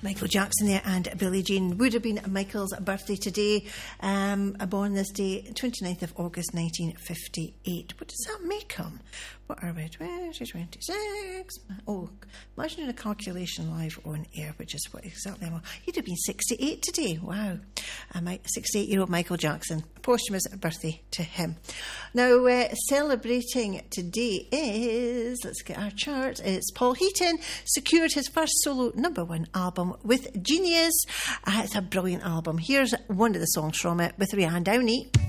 Michael Jackson there and Billie Jean. Would have been Michael's birthday today. Born this day, 29th of August 1958. What does that make him? What are we? 2026. Oh, imagine doing a calculation live on air, which is what exactly I'm. He'd have been 68 today. Wow. 68-year-old Michael Jackson. Posthumous birthday to him. Now, celebrating today is, let's get our chart, it's Paul Heaton secured his first solo #1 album with Genius. It's a brilliant album. Here's one of the songs from it with Rihanna Downey.